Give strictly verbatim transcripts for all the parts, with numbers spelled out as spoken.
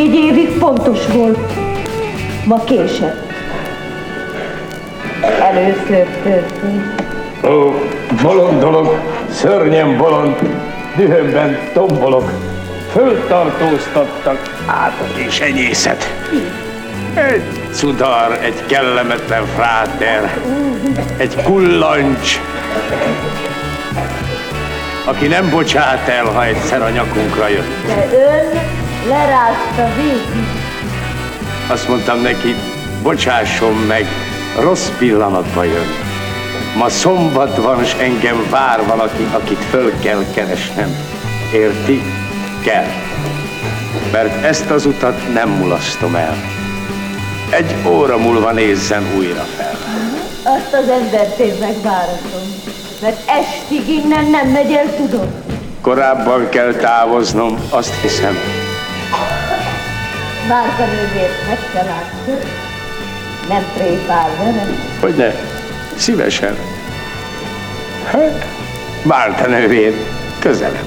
Négy évig fontos volt. Ma késett. Először történt. Ó, bolond dolog, szörnyen bolond, dühömben tombolok. Föltartóztattak át a kis enyészet. Egy cudar, egy kellemetlen fráter, egy kullancs, aki nem bocsát el, ha egyszer a nyakunkra jött. De ön lerázta végig. Azt mondtam neki, bocsásson meg, rossz pillanatba jön. Ma szombat van, s engem vár valaki, akit föl kell keresnem. Érti? Kell. Mert ezt az utat nem mulasztom el. Egy óra múlva nézzen újra fel. Azt az embert én megváratom, mert estig innen nem megy el, tudom. Korábban kell távoznom, azt hiszem. Márta nővért meg se látja. Nem tréfál velem. Hogyne? Szívesen. Hát, Márta nővér, közelebb.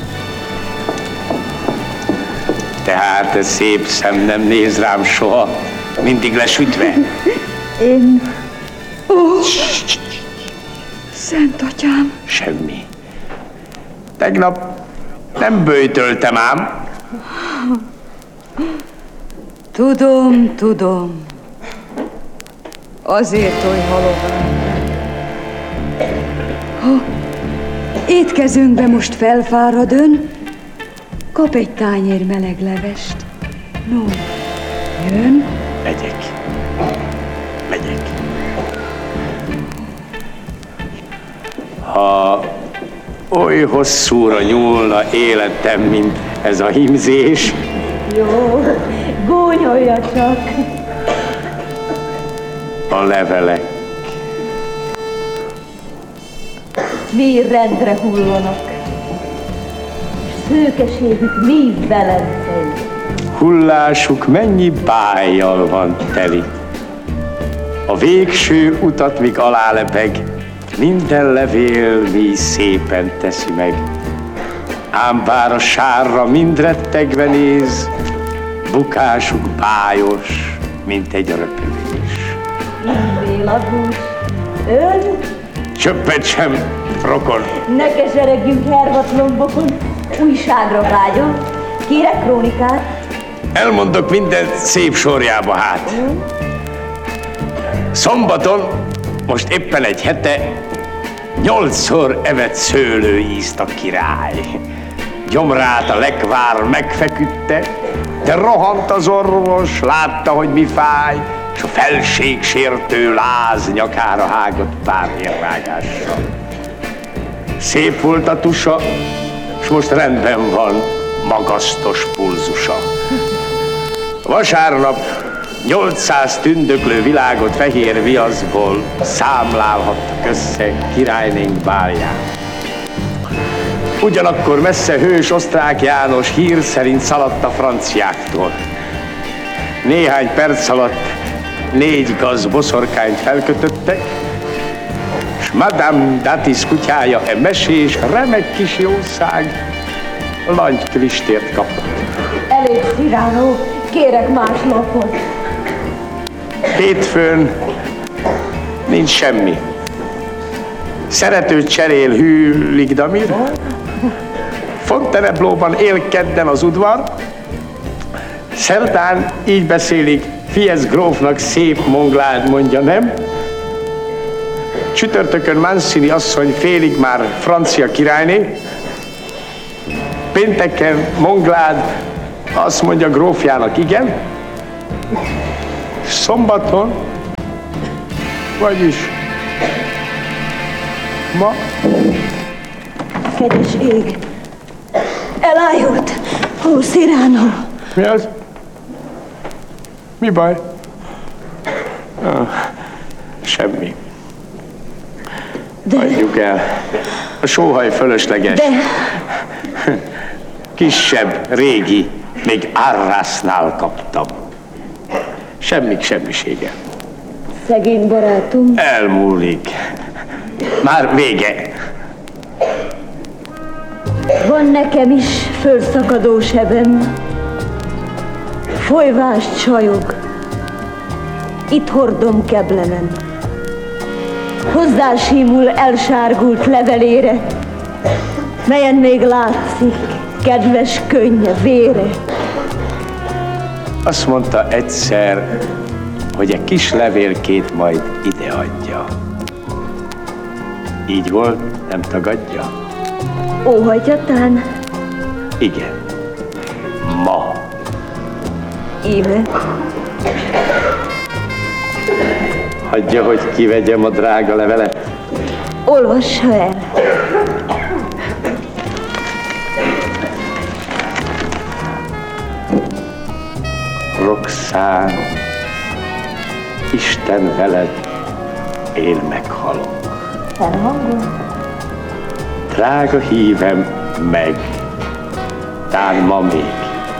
Tehát ez szép szem nem néz rám soha, mindig lesütve. Én... Ó, Szent Atyám! Semmi. Tegnap nem böjtöltem ám. Tudom, tudom. Azért oly halovány. Ha étkezőnkbe most felfárad ön, kap egy tányér meleg levest. No, jön? Megyek. Megyek. Ha oly hosszúra nyúlna életem, mint ez a hímzés. Jó, gúnyolja csak. A levelek. Mi rendre hullonak, és szőkeségük mi velencei. Hullásuk mennyi bájjal van teli. A végső utat, míg alálepeg, minden levél mi szépen teszi meg. Ám bár a sárra mind rettegve néz, bukásuk bájos, mint egy röpülés. Vélagús, ön? Csöppet sem, rokon. Ne keseregjünk hervat lombokon, újságra vágyom. Kérek krónikát? Elmondok mindent szép sorjába hát. Szombaton, most éppen egy hete, nyolcszor evett szőlőízt a király. Gyomrát a lekvár megfeküdte, de rohant az orvos, látta, hogy mi fáj, és a felségsértő láz nyakára hágott párnyérrágással. Szép volt a tusa, és most rendben van magasztos pulzusa. Vasárnap nyolcszáz tündöklő világot fehér viaszból számlálhattak össze királynénk bálján. Ugyanakkor messze hős osztrák János hír szerint szaladt a franciáktól. Néhány perc alatt négy gaz boszorkányt felkötöttek, és Madame Datis kutyája, e mesés, remek kis jószág, langykristért kapott. Elég, Cyrano, kérek más lapot. Hétfőn nincs semmi. Szeretőt cserél Hű Ligdamir. Fontainebleauban él kedden az udvar. Szerdán így beszélik, Fiesz grófnak szép Monglád mondja, nem? Csütörtökön Mancini asszony félig már francia királyné. Pénteken Monglád azt mondja grófjának igen. Szombaton, vagyis ma. Kedves ég, elájult. Ó, Cyrano. Mi az? Mi baj? Ah, semmi. De... Hagyjuk el. A sóhaj fölösleges. De... Kisebb, régi, még Arrasnál kaptam. Semmik semmisége. Szegény barátom. Elmúlik. Már vége. Van nekem is fölszakadó sebem. folyvás csajog, itt hordom keblemen. Hozzásímul elsárgult levelére, melyen még látszik kedves könnye, vére. Azt mondta egyszer, hogy egy kis levélkét majd ideadja. Így volt, nem tagadja? Óhagyatán? Igen. Ma. Íme. Hagyja, hogy kivegyem a drága levelet. Olvassa el. Roxán, Isten veled, én meghalok. Felhangol? Drága hívem meg, tán ma még.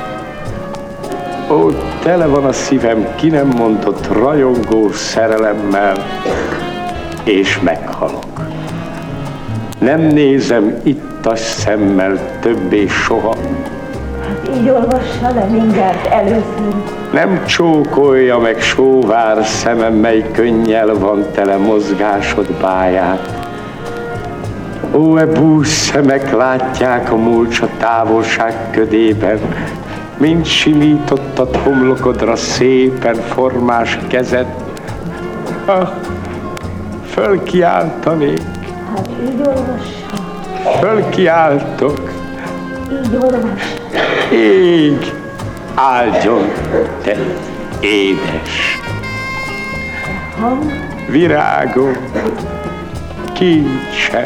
Ó, tele van a szívem ki nem mondott rajongó szerelemmel, és meghalok. Nem nézem ittas szemmel többé soha. Hát így olvassa le mindjárt először. Nem csókolja meg sóvár szemem, mely könnyel van tele mozgásod báját. Ó, e bús szemek látják a múlcs a távolság ködében, mint simítottad homlokodra szépen formás kezed. Ah, fölkiáltanék. Hát így olvassa. Fölkiáltok. Így olvassa. Ég, áldjon te édes Hang. virágom, kincsem,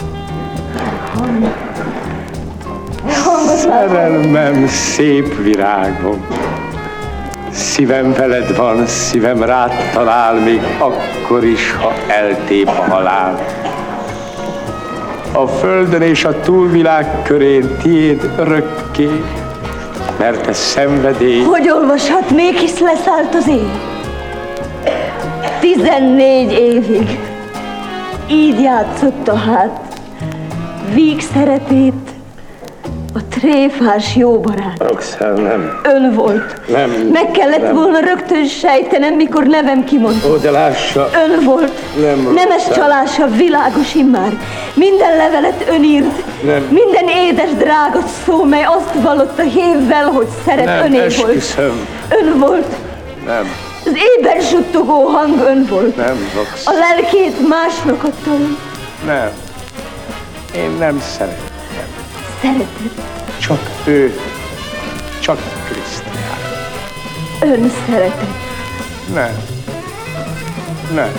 szerelmem, szép virágom. Szívem veled van, szívem rád talál, még akkor is, ha eltép a halál. A földön és a túlvilág körén tiéd örökké, mert ez szenvedély. Hogy olvashat, mégis leszállt az éj? Tizennégy évig így játszotta hát víg szerepét a tréfás jó barát. Roxán, nem. Ön volt. Nem. Meg kellett nem. volna rögtön sejtenem, mikor nevem kimondta. Ó, de lássa. Ön volt. Nem, Nemes Roxán. csalása világos immár. Minden levelet ön írt. Nem. Minden édes drága szó, mely azt vallotta hévvel, hogy szeret Nem, öné volt. esküszöm. Ön volt. Nem, Az éber suttogó hang ön volt. nem, A Roxán. lelkét másnak adta ön. Nem. Én nem szeretem. Szeretett. Csak ő. Csak Krisztián. Ön szeretett. Nem. Nem.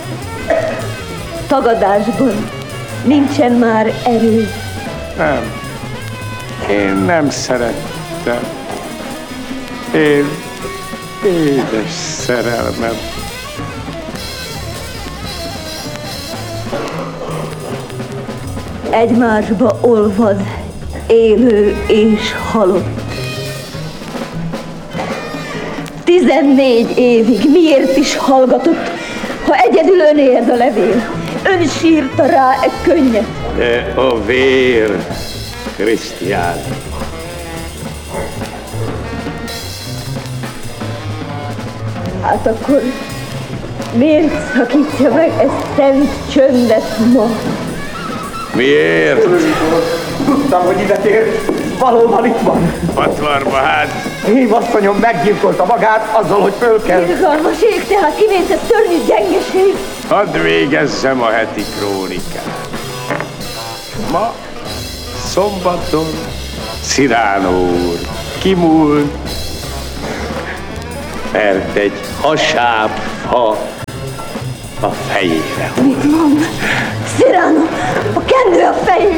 Tagadásban nincsen már erő. Nem. Én nem szerettem. Én édes szerelmem. Egymásba olvad élő és halott. Tizennégy évig miért is hallgatott, ha egyedül ön érd a levél? Ön sírta rá egy könnyet. De a vér, Krisztián. Hát akkor miért szakítja meg ezt szent csöndet ma? Miért? Tudtam, hogy ide tér. Valóban itt van. Patvarba hát. Hívasszonyom meggyilkolta magát azzal, hogy föl kell. Irgalmas ég, tehát kivétett törni gyengeség. Hadd végezzem a heti krónikát. Ma, szombaton, Cyrano úr kimúlt, mert egy hasáb fa a fejére. Mit mond? Cyrano, a kendő a fején.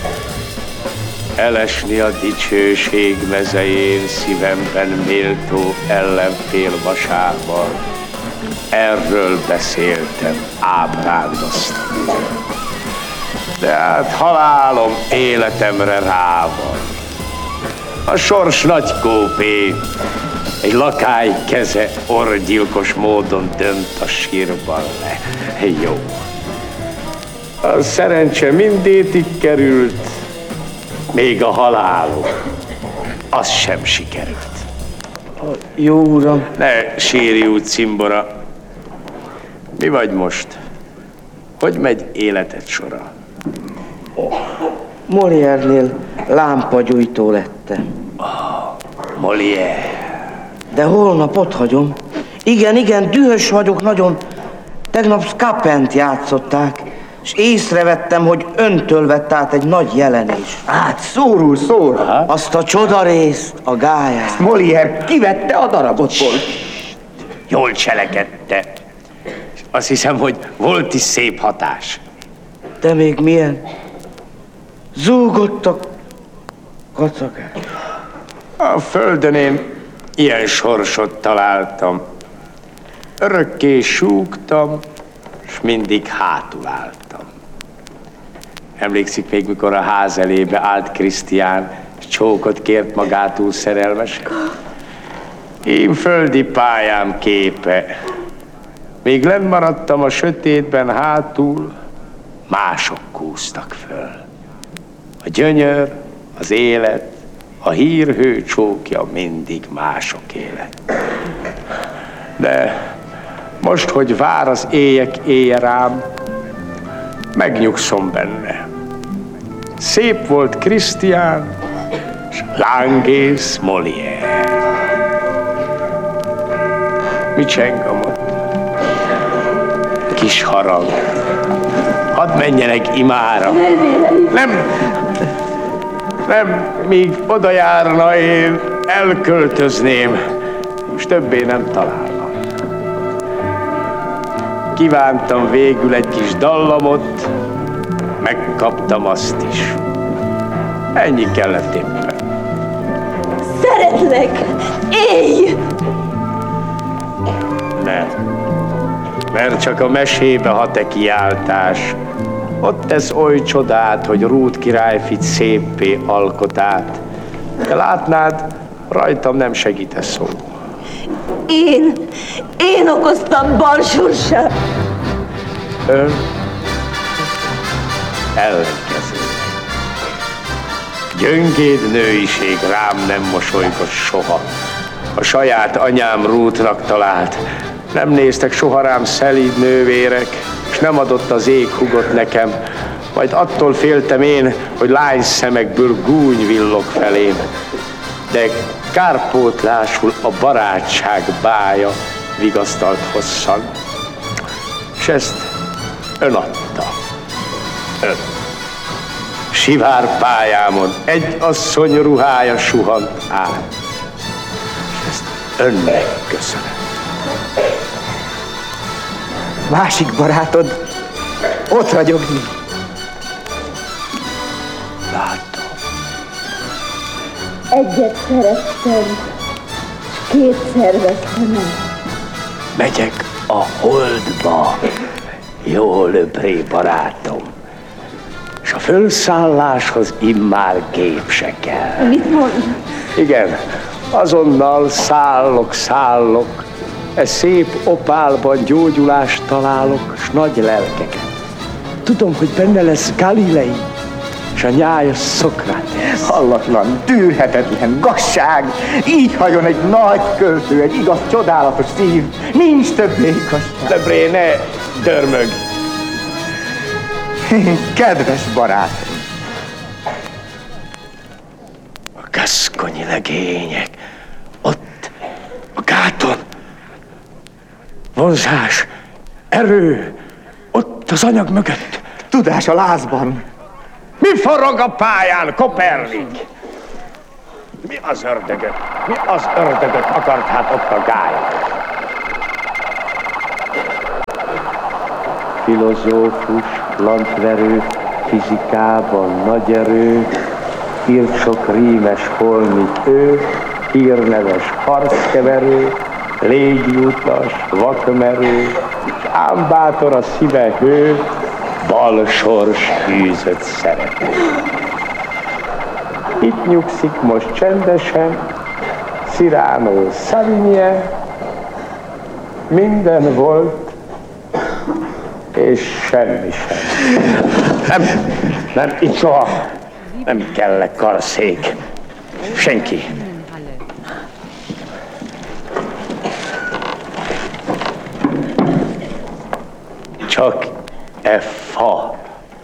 Elesni a dicsőség mezején szívemben méltó ellenfél vasával. Erről beszéltem, ábrándoztam. De hát halálom életemre rá van. A sors nagy kópé, egy lakály keze orrgyilkos módon dönt a sírban le. Jó. A szerencse mindétig került, még a halálom, az sem sikerült. Jó uram. Ne sírj úgy, cimbora. Mi vagy most? Hogy megy életed sora? Molière-nél lámpagyújtó lettem. Molière. De holnap ott hagyom. Igen, igen, dühös vagyok nagyon. Tegnap Scapent játszották, és észrevettem, hogy öntől vett át egy nagy jelenés. Hát szórul szór. Aha. Azt a csodarészt, a gályát. Molière kivette a darabotból. Jól cselekedte. Azt hiszem, hogy volt is szép hatás. De még milyen? Zúgott a kacagás. A földön én ilyen sorsot találtam. Örökké súgtam, s mindig hátul álltam. Emlékszik még, mikor a ház elébe állt Krisztián, s csókot kért magától szerelmesen? Én földi pályám képe. Még lenn maradtam a sötétben hátul, mások kúztak föl. A gyönyör, az élet, a hírhő csókja mindig mások élet. De most, hogy vár az éjek éje rám, megnyugszom benne. Szép volt Krisztián, s lángész Molière. Mi cseng a mod? Kis harang. Hadd menjenek imára. Nem, nem, míg oda járna, én elköltözném, és többé nem találnak. Kívántam végül egy kis dallamot, megkaptam azt is. Ennyi kellett éppen. Szeretlek! Élj! Nem. Mert csak a mesébe hat-e kiáltás. Ott tesz oly csodát, hogy Rút királyfit széppé alkotát. De látnád, rajtam nem segít a szó. Én, én okoztam balsorsát. Ön ellenkezőleg. Gyöngéd nőiség rám nem mosolygott soha. A saját anyám Rútnak talált. Nem néztek soha rám szelíd nővérek, és nem adott az ég hugot nekem. Majd attól féltem én, hogy lány szemekből gúny villog felém. De kárpótlásul a barátság bája vigasztalt hosszan. És ezt ön adta. Ön. Sivár pályámon egy asszony ruhája suhant át. És ezt önnek köszönöm. Másik barátod ott ragyogni. Látom. Egyet szerettem, s kétszer vesztem el. Megyek a holdba, jó löpré barátom. És a fölszálláshoz immár gép se kell. Mit mond? Igen, azonnal szállok, szállok. E szép opálban gyógyulást találok, s nagy lelkeket. Tudom, hogy benne lesz Galilei, és a nyájas Szokratész. Hallatlan, tűrhetetlen gazság. Így hajon egy nagy költő, egy igaz, csodálatos szív. Nincs többé igazság. Lebré, ne dörmög. Kedves barátom. A gaszkonyi legények, ott, a gáton. Vonzás, erő, ott az anyag mögött. Tudás a lázban. Mi forog a pályán, Kopernik? Mi az ördögöt? Mi az ördögöt akart hát ott a gály? Filozófus, lantverő, fizikában nagy erő, írt sok rímes holmit ő, hírneves harckeverő, légiutas, vakmerő, ám bátor a szíve hő, bal sors hűzött szerető. Itt nyugszik most csendesen, Cyrano Savigny, minden volt, és semmi sem. Nem, nem, itt soha nem kellek karszék. Senki. csak e fa.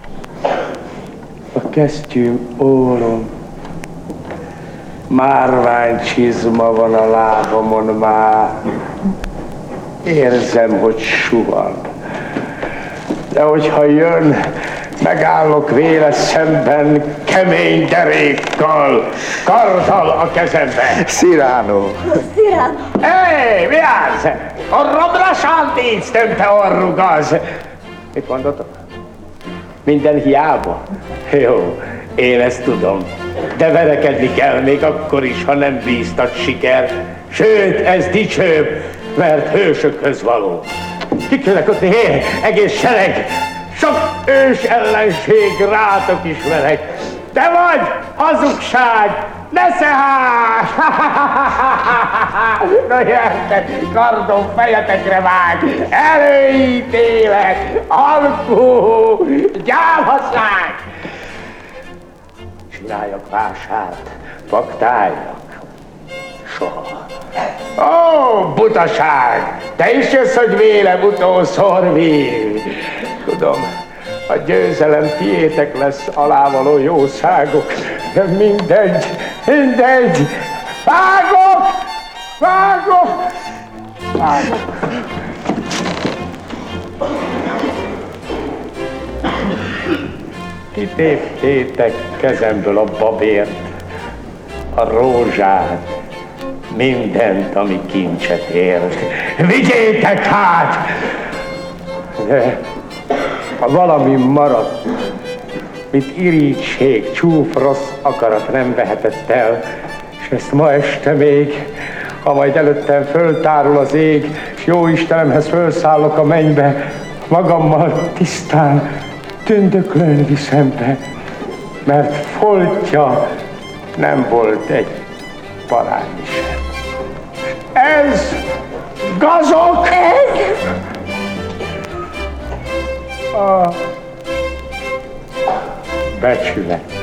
A kesztyűm ólom, márvány csizma van a lábamon már. Érzem, hogy suhan. De hogyha jön, megállok véle szemben, kemény derékkal, karddal a kezembe. Cyrano. Cyrano. Hé, mi az? Orrom lassan tíz tömpe orruk az. Mit mondotok? Minden hiába? Jó, én ezt tudom. De verekedni kell még akkor is, ha nem bíztat siker. Sőt, ez dicsőbb, mert hősökhöz való. Kikülnek ott hé, egész sereg. Sok ős ellenség rátok ismerek. Te vagy hazugság, neszehás! Na gyertek, kardom fejetekre vág, előítélet, alkú, gyálhaság! Csináljak vásárt, paktáljak. Soha. Ó, butaság! Te is jössz, hogy vélem utószor vír. Tudom, a győzelem tiétek lesz, alávaló jószágok. De mindegy, mindegy! Vágok! Vágok! Vágok! Kitéptétek kezemből a babért, a rózsát, mindent, ami kincset ér. Vigyétek hát! De ha valami maradt, mint irigység, csúf, rossz akarat nem vehetett el, és ezt ma este még, ha majd előttem föltárul az ég, és jó Istenemhez fölszállok a mennybe, magammal tisztán, tündöklőn viszem be, mert foltja nem volt egy parány sem. Ez gazok! Ez? A becsület.